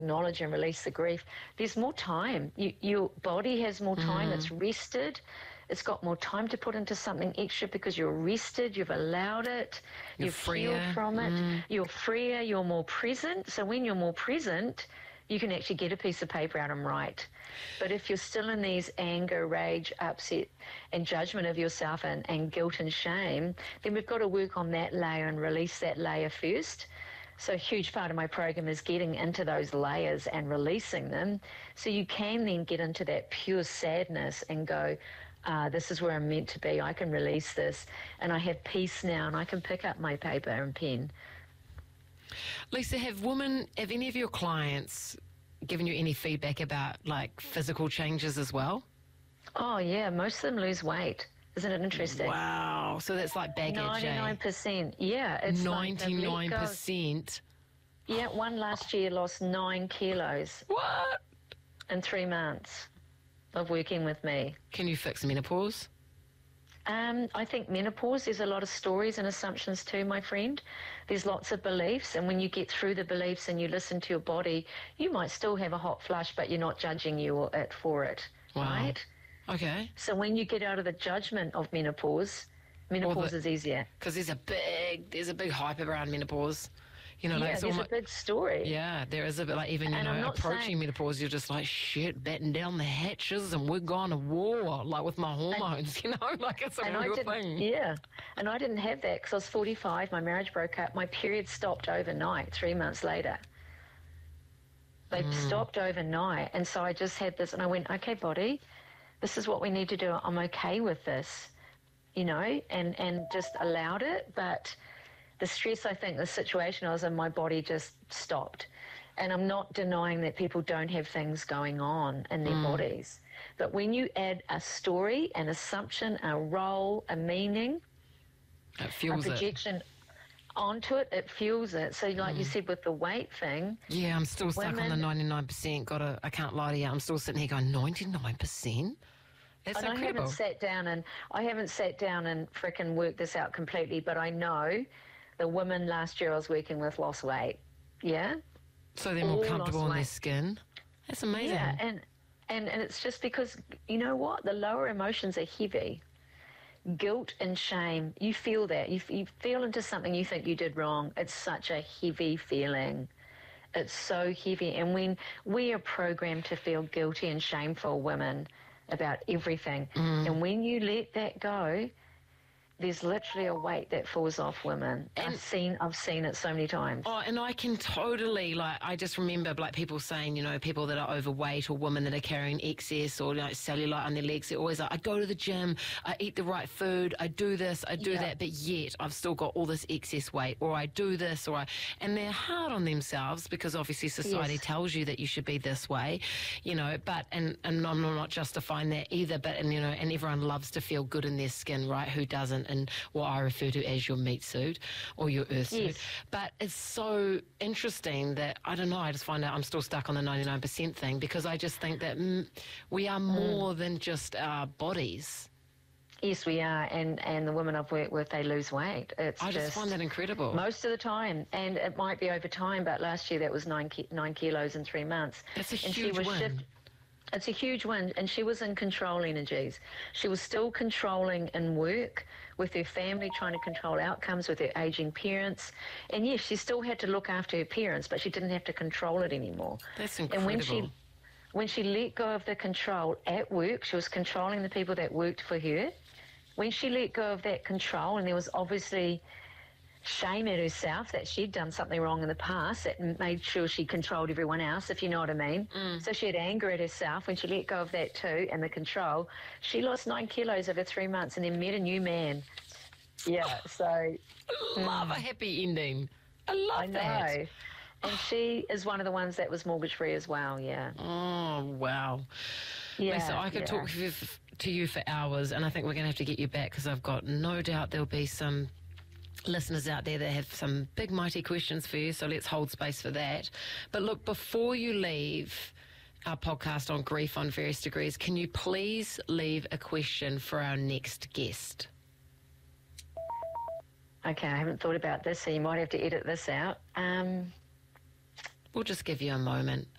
acknowledge and release the grief, there's more time. Your body has more time. It's rested. It's got more time to put into something extra because you're rested, you've allowed it, you've healed from it, you're freer, you're more present. So when you're more present, you can actually get a piece of paper out and write. But if you're still in these anger, rage, upset and judgment of yourself and guilt and shame, then we've got to work on that layer and release that layer first. So a huge part of my program is getting into those layers and releasing them so you can then get into that pure sadness and go, this is where I'm meant to be. I can release this and I have peace now and I can pick up my paper and pen. Lisa, have any of your clients given you any feedback about like physical changes as well? Oh yeah, most of them lose weight. Isn't it interesting? Wow. So that's like baggage, 99%. Yeah. It's 99%. Yeah, one last year lost 9 kilos. What? In 3 months of working with me. Can you fix menopause? I think menopause, there's a lot of stories and assumptions too, my friend. There's lots of beliefs, and when you get through the beliefs and you listen to your body, you might still have a hot flush, but you're not judging you or it for it, right? Okay. So when you get out of the judgment of menopause is easier. Because there's a big hype around menopause. You know, like there's a big story. Yeah, there is a bit like even, approaching menopause, you're just like, shit, batten down the hatches and we're going to war, like with my hormones, like it's a real thing. Yeah, and I didn't have that because I was 45, my marriage broke up, my period stopped overnight 3 months later. They stopped overnight, and so I just had this, and I went, okay, body, this is what we need to do. I'm okay with this, and just allowed it, but the stress, I think, the situation I was in, my body just stopped. And I'm not denying that people don't have things going on in their bodies. But when you add a story, an assumption, a role, a meaning, a projection onto it, it fuels it. So like you said with the weight thing. Yeah, I'm still stuck on the 99%. I can't lie to you. I'm still sitting here going, 99%? That's incredible. I haven't sat down and frickin' worked this out completely, but I know the women last year I was working with lost weight. Yeah? So they're more comfortable in their skin? That's amazing. Yeah, and it's just because, you know what? The lower emotions are heavy. Guilt and shame, you feel that. You feel into something you think you did wrong. It's such a heavy feeling. It's so heavy. And when we are programmed to feel guilty and shameful, women, about everything, and when you let that go, there's literally a weight that falls off women. And I've seen it so many times. Oh, and I can totally, I just remember people saying, people that are overweight or women that are carrying excess or cellulite on their legs, they're always like, I go to the gym, I eat the right food, I do this, I do that, but yet I've still got all this excess weight, or I do this, and they're hard on themselves because obviously society tells you that you should be this way, but, and I'm not justifying that either, but, and everyone loves to feel good in their skin, right? Who doesn't? And what I refer to as your meat suit or your earth suit. But it's so interesting that, I don't know, I just find out I'm still stuck on the 99% thing because I just think that we are more than just our bodies. Yes, we are, and the women I've worked with, they lose weight. I just find that incredible. Most of the time, and it might be over time, but last year that was 9 kilos in 3 months. That's a huge win. It's a huge win, and she was in control energies. She was still controlling in work, with her family, trying to control outcomes with her aging parents. And yes, she still had to look after her parents, but she didn't have to control it anymore. That's incredible. And when she let go of the control at work, she was controlling the people that worked for her. When she let go of that control, and there was obviously shame at herself that she'd done something wrong in the past that made sure she controlled everyone else, if you know what I mean. So she had anger at herself. When she let go of that too and the control, she lost 9 kilos over 3 months and then met a new man. Yeah, so... I love a happy ending. I love that. I know. And she is one of the ones that was mortgage-free as well, yeah. Oh, wow. Yeah, Lisa, I could talk to you for hours, and I think we're going to have to get you back because I've got no doubt there'll be some listeners out there that have some big mighty questions for you, so let's hold space for that. But look, before you leave our podcast on grief on various degrees, can you please leave a question for our next guest? Okay, I haven't thought about this, so you might have to edit this out. We'll just give you a moment.